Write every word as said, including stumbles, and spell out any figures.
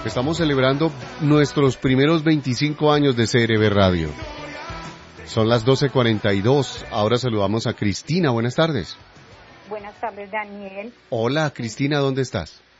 Estamos celebrando nuestros primeros veinticinco años de C R V Radio. Son las doce cuarenta y dos. Ahora saludamos a Cristina. Buenas tardes. Buenas tardes, Daniel. Hola, Cristina, ¿dónde estás?